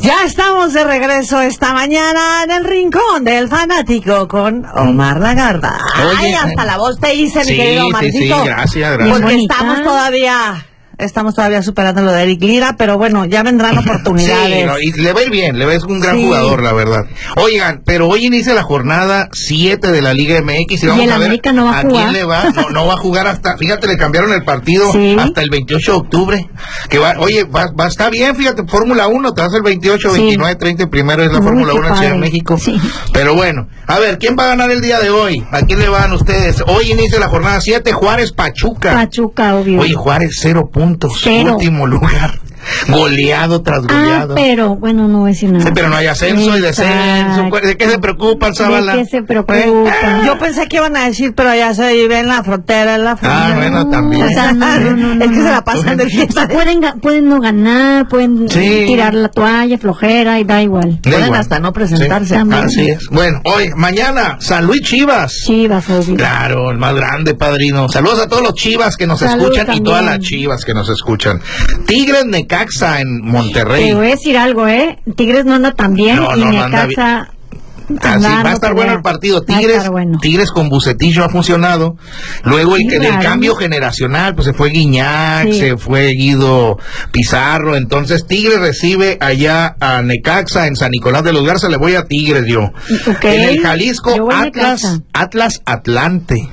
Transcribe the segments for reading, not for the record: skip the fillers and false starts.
Ya estamos de regreso esta mañana en el Rincón del Fanático con Omar Lagarda. Ay, hasta la voz te hice, mi querido Omarcito. Sí, gracias. Porque estamos todavía superando lo de Eric Lira, pero bueno, ya vendrán oportunidades. Sí, no, y le va a ir bien, le va a ir un gran jugador, la verdad. Oigan, pero hoy inicia la jornada 7 de la Liga MX y vamos a ver América no va a jugar. quién le va. No va a jugar hasta, fíjate, le cambiaron el partido hasta el 28 de octubre. Que va, oye, va a estar bien, fíjate, Fórmula 1, te vas el 28, 29, 30, primero es la Fórmula 1 en Ciudad de México. Sí. Pero bueno, a ver, ¿quién va a ganar el día de hoy? ¿A quién le van ustedes? Hoy inicia la jornada 7, Juárez Pachuca. Pachuca, obvio. Oye, Juárez 0 puntos. Último lugar, goleado tras goleado. Pero bueno, no voy a decir nada. Sí, pero no hay ascenso y descenso. ¿De qué se preocupan, Zavala? ¿De qué se preocupan? Yo pensé que iban a decir, pero ya se vive en la frontera, bueno, también. O sea, no, es que se la pasan de fiesta. Pueden no ganar, pueden tirar la toalla, flojera, y da igual. Pueden hasta no presentarse. Sí, así es. Bueno, hoy, mañana, San Luis Chivas. Chivas, obvio. Claro, el más grande, padrino. Saludos a todos los Chivas que nos escuchan también. Y todas las Chivas que nos escuchan. Tigres Necaxa en Monterrey. Te voy a decir algo, Tigres no anda tan bien y Necaxa... Así va a estar bueno el partido. Tigres con Bucetillo ha funcionado. Luego el cambio generacional, pues se fue Guiñac, se fue Guido Pizarro. Entonces Tigres recibe allá a Necaxa en San Nicolás de los Garza. Le voy a Tigres yo. En el Jalisco, Atlas Atlante.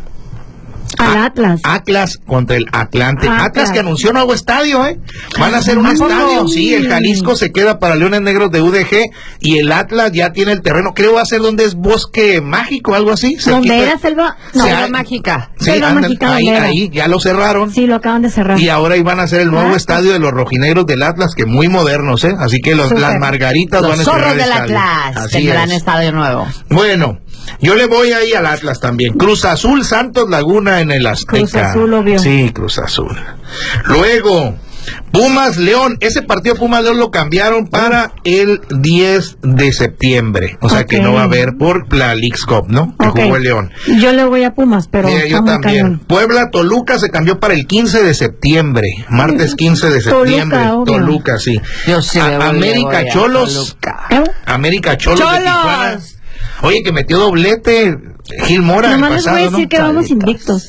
Atlas contra el Atlante. Atlas que anunció nuevo estadio, Van a hacer un estadio. Sí, el Jalisco se queda para Leones Negros de UDG y el Atlas ya tiene el terreno. Creo va a ser donde es Bosque Mágico, algo así. Donde era Selva Mágica. Sí, ahí ya lo cerraron. Sí, lo acaban de cerrar. Y ahora iban a hacer el nuevo estadio de los rojinegros del Atlas, que muy modernos, Así que las margaritas van a estar. Los zorros del Atlas tendrán estadio nuevo. Bueno, yo le voy ahí al Atlas también. Cruz Azul, Santos Laguna en el Azteca. Cruz Azul, obvio. Sí, Cruz Azul. Luego, Pumas León. Ese partido Pumas León lo cambiaron para el 10 de septiembre. O sea que no va a haber por la Leagues Cup, ¿no? Que jugó el León. Yo le voy a Pumas, pero yo también. Puebla Toluca se cambió para el 15 de septiembre. Martes 15 de septiembre. Toluca, sí. América Cholos. América Cholos de Tijuana. Oye, que metió doblete Gil Mora el pasado, les voy a decir que vamos invictos.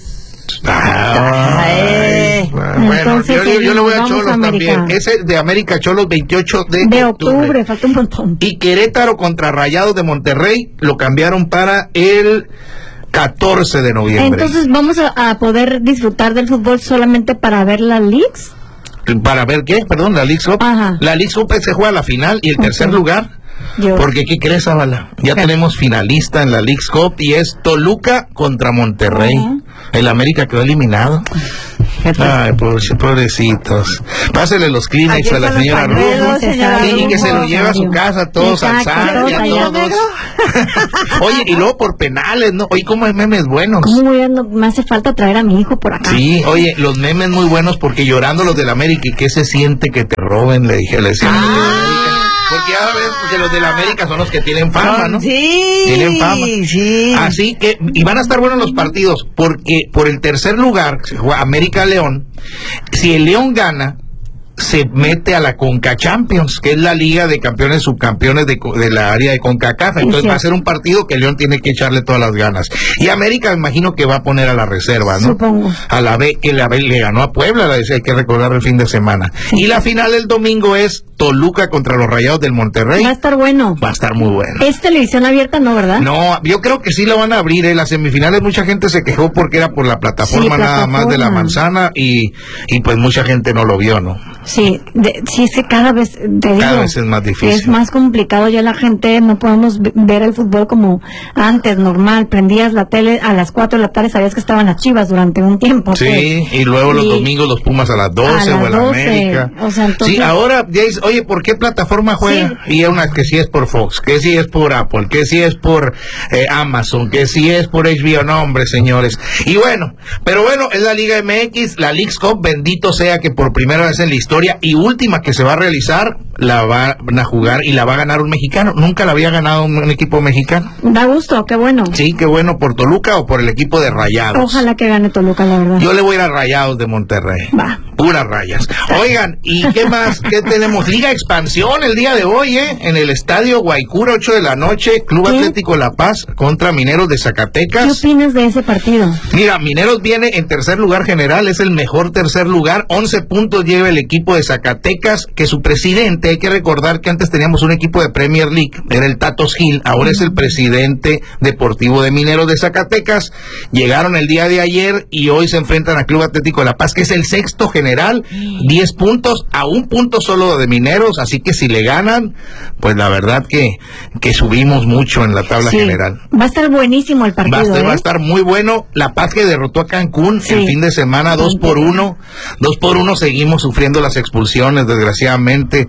Bueno, yo le voy a Cholos también. Ese de América Cholos, 28 de octubre. Falta un montón. Y Querétaro contra Rayados de Monterrey lo cambiaron para el 14 de noviembre. Entonces, ¿vamos a poder disfrutar del fútbol solamente para ver las leagues? ¿Para ver qué? Perdón, la Leagues Cup. La Leagues Cup se juega a la final y el tercer lugar. Porque, ¿qué crees, Zavala? Ya tenemos finalista en la Leagues Cup y es Toluca contra Monterrey. El América quedó eliminado. Ay, pobrecitos. Pásele los Kleenex a la señora Rufo. Y que se lo lleve a su casa, todos al SAR y a todos. Oye, y luego por penales, ¿no? Oye, ¿cómo hay memes buenos? Me hace falta traer a mi hijo por acá. Sí, oye, los memes muy buenos porque llorando los del América. ¿Y qué se siente que te roben? Le decía porque ya ves que los del América son los que tienen fama, ¿no? Sí. Tienen fama. Sí. Así que, y van a estar buenos los partidos, porque por el tercer lugar, se juega América-León. Si el León gana, se mete a la Conca Champions, que es la liga de campeones subcampeones de la área de CONCACAF. Entonces va a ser un partido que León tiene que echarle todas las ganas. Y América me imagino que va a poner a la reserva, ¿no? Supongo. A la B, que la B le ganó a Puebla, hay que recordar el fin de semana. Y la final del domingo es Toluca contra los Rayados del Monterrey. Va a estar bueno. Va a estar muy bueno. ¿Es televisión abierta, no, verdad? No, yo creo que sí lo van a abrir. Las semifinales mucha gente se quejó porque era por la plataforma nada más de la manzana y pues mucha gente no lo vio, ¿no? Sí, sí, es que cada vez es más difícil. Es más complicado ya la gente, no podemos ver el fútbol como antes, normal. Prendías la tele a las 4 de la tarde, sabías que estaban las Chivas durante un tiempo. Sí, y luego los domingos los Pumas a las 12 o el América. O sea, entonces, sí, ahora ya es, oye, ¿por qué plataforma juega? Sí. Y una que sí es por Fox, que sí es por Apple, que sí es por Amazon, que sí es por HBO. No, hombre, señores. Y bueno, pero bueno, es la Liga MX, la Leagues Cup, bendito sea que por primera vez en la historia y última que se va a realizar, la van a jugar y la va a ganar un mexicano. Nunca la había ganado un equipo mexicano. Da gusto, qué bueno. Sí, qué bueno, por Toluca o por el equipo de Rayados. Ojalá que gane Toluca, la verdad. Yo le voy a ir a Rayados de Monterrey. Va. Puras rayas. Oigan, ¿y qué más? ¿Qué tenemos? Liga Expansión el día de hoy, en el Estadio Guaycura, 8 de la noche, Club Atlético La Paz contra Mineros de Zacatecas. ¿Qué opinas de ese partido? Mira, Mineros viene en tercer lugar general, es el mejor tercer lugar, 11 puntos lleva el equipo de Zacatecas, que su presidente, hay que recordar que antes teníamos un equipo de Premier League, era el Tatos Gil, ahora es el presidente deportivo de Mineros de Zacatecas. Llegaron el día de ayer y hoy se enfrentan a Club Atlético de La Paz, que es el sexto general, 10 puntos, a un punto solo de Mineros, así que si le ganan, pues la verdad que subimos mucho en la tabla general. Va a estar buenísimo el partido. Va a estar muy bueno. La Paz que derrotó a Cancún el fin de semana 2-1. 2-1, seguimos sufriendo las expulsiones, desgraciadamente.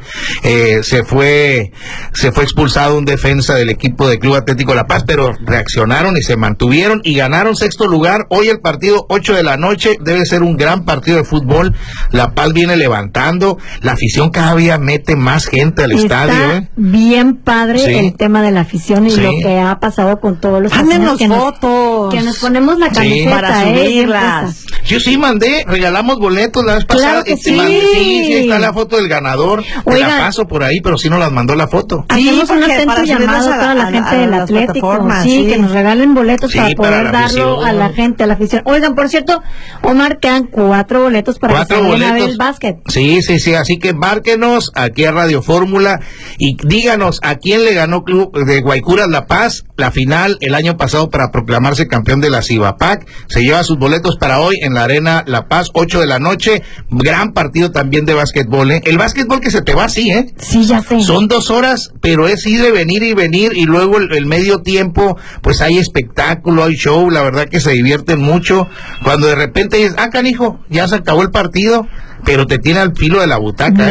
Se fue expulsado un defensa del equipo de Club Atlético La Paz, pero reaccionaron y se mantuvieron y ganaron sexto lugar. Hoy el partido 8 de la noche debe ser un gran partido de fútbol. La Paz viene levantando, la afición cada día mete más gente al estadio. Bien padre el tema de la afición y lo que ha pasado con todos los Mándenos fotos que nos ponemos la camiseta para subirlas. Yo sí mandé, regalamos boletos la vez pasada. Claro que sí. Sí, está la foto del ganador. Te la paso por ahí, pero sí nos las mandó la foto. Hacemos un atento llamado a toda la gente del Atlético, que nos regalen boletos para poder darlo a la gente, a la afición. Oigan, por cierto, Omar, quedan 4 boletos para que se vayan a ver el básquet. Sí, así que márquenos aquí a Radio Fórmula y díganos a quién le ganó Club de Guaycuras La Paz la final el año pasado para proclamarse campeón de la Cibapac. Se lleva sus boletos para hoy en la Arena La Paz, 8 de la noche. Gran partido también de básquetbol, El básquetbol que se te va así, Sí, ya sé. Son 2 horas, pero es ir y venir, y luego el medio tiempo, pues hay espectáculo, hay show, la verdad que se divierten mucho. Cuando de repente dices, canijo, ya se acabó el partido, pero te tiene al filo de la butaca,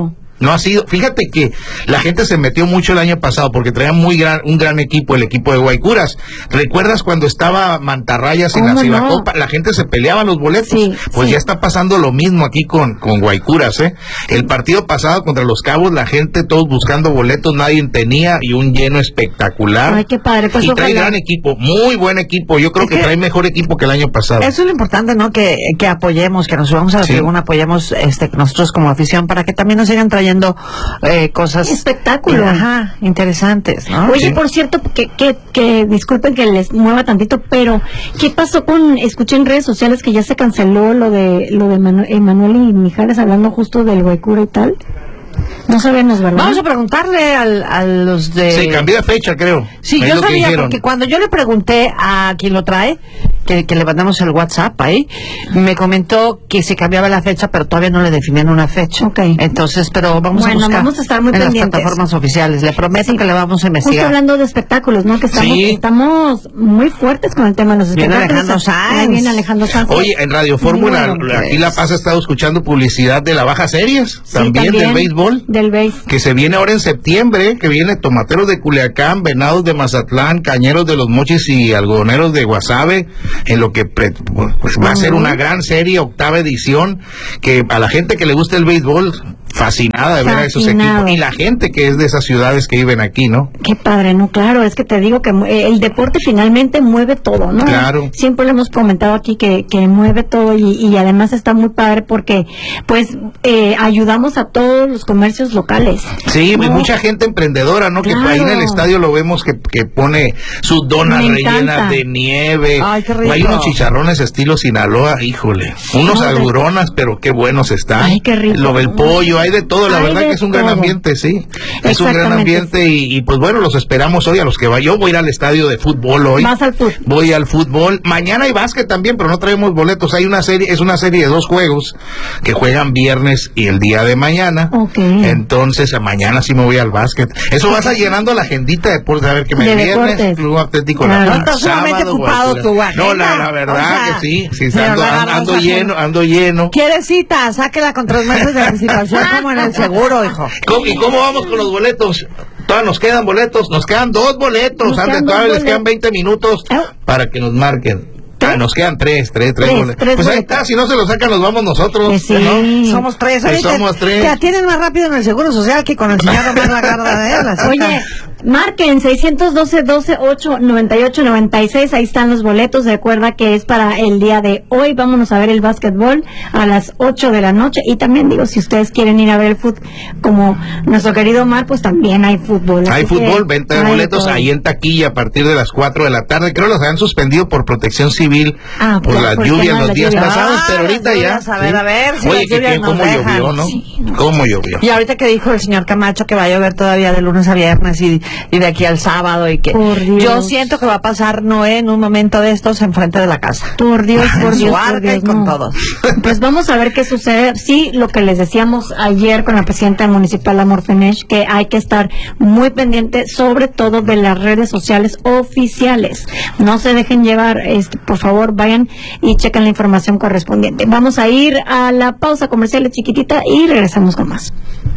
No ha sido, fíjate que la gente se metió mucho el año pasado porque traía un gran equipo, el equipo de Guaycuras. ¿Recuerdas cuando estaba Mantarrayas en la Cibacopa? La gente se peleaba los boletos. Ya está pasando lo mismo aquí con Guaycuras, El partido pasado contra los Cabos, la gente todos buscando boletos, nadie tenía, y un lleno espectacular. Ay, qué padre. Pues y trae gran equipo, muy buen equipo. Yo creo que trae mejor equipo que el año pasado. Eso es lo importante, ¿no? Que apoyemos, que nos subamos a la tribuna, apoyemos nosotros como afición para que también nos sigan trayendo cosas, espectáculos, interesantes, ¿no? Oye, por cierto, que disculpen que les mueva tantito, pero ¿qué pasó escuché en redes sociales que ya se canceló lo de Emanuel y Mijares hablando justo del Guaycura y tal? No sabemos, ¿verdad? Vamos a preguntarle a los de... Se cambió de fecha, creo. Sí, yo sabía, porque cuando yo le pregunté a quien lo trae, que le mandamos el WhatsApp ahí, me comentó que se cambiaba la fecha, pero todavía no le definían una fecha. Entonces, pero vamos a buscar vamos a estar muy en pendientes. Las plataformas oficiales. Le prometo que le vamos a investigar. Justo hablando de espectáculos, ¿no? Que estamos muy fuertes con el tema de los espectáculos. Viene Alejandro Sanz. Oye, en Radio Fórmula, aquí La Paz ha estado escuchando publicidad de la Baja Series, también del béisbol. Que se viene ahora en septiembre, que viene Tomateros de Culiacán, Venados de Mazatlán, Cañeros de los Mochis y Algodoneros de Guasave, en lo que pues va a ser una gran serie, 8ª edición, que a la gente que le gusta el béisbol, fascinada de ver a esos equipos, y la gente que es de esas ciudades que viven aquí, ¿no? Qué padre, ¿no? Claro, es que te digo que el deporte finalmente mueve todo, ¿no? Claro. Siempre lo hemos comentado aquí que mueve todo y además está muy padre porque pues ayudamos a todos los comercios locales. Sí, ¿no? Mucha gente emprendedora, ¿no? Claro. Que ahí en el estadio lo vemos que pone sus donas rellenas de nieve. Ay, qué rico. Hay unos chicharrones estilo Sinaloa, híjole, unos alburonas, pero qué buenos están. Ay, qué rico. Lo del pollo, hay de todo, la verdad que es un gran ambiente, sí. Es un gran ambiente y pues bueno, los esperamos hoy a los que va. Yo voy a ir al estadio de fútbol hoy. ¿Vas al fútbol? Voy al fútbol. Mañana hay básquet también, pero no traemos boletos. Hay una serie, es una serie de 2 juegos que juegan viernes y el día de mañana. Entonces, mañana sí me voy al básquet. Eso vas a llenando la agendita de deportes, a ver que me viernes, Club Atlético La Paz. Estás sumamente ocupado tu agenda. No, la verdad que sí, ando lleno. ¿Quieres cita? Sáquela con 3 meses de anticipación como en el seguro, hijo. ¿Y cómo vamos con los boletos? Todavía nos quedan boletos, nos quedan 2 boletos, todavía les quedan 20 minutos para que nos marquen. Nos quedan 3 boletos. Pues ahí está, si no se lo sacan, nos vamos nosotros. Sí. ¿No? Somos 3. Somos 3. Te atienden más rápido en el Seguro Social que con el señor Omar Lagarda. Oye, Marquen 612-898-96, ahí están los boletos. Recuerda que es para el día de hoy. Vámonos a ver el básquetbol a las 8 de la noche. Y también digo, si ustedes quieren ir a ver el fútbol, como nuestro querido Omar, pues también hay fútbol. Hay fútbol, venta de boletos ahí en taquilla a partir de las 4 de la tarde. Creo los habían suspendido por protección civil, por la lluvia en los días pasados, pero ahorita ya. A ver, si oye, que cómo llovió, ¿no? Sí, cómo llovió. Y ahorita que dijo el señor Camacho que va a llover todavía de lunes a viernes y de aquí al sábado, y que yo siento que va a pasar Noé en un momento de estos enfrente de la casa. Por Dios, por Dios, su arca y con todos. Pues vamos a ver qué sucede. Sí, lo que les decíamos ayer con la presidenta municipal, Amor Fenesh, que hay que estar muy pendiente, sobre todo de las redes sociales oficiales. No se dejen llevar, por favor, vayan y chequen la información correspondiente. Vamos a ir a la pausa comercial chiquitita y regresamos con más.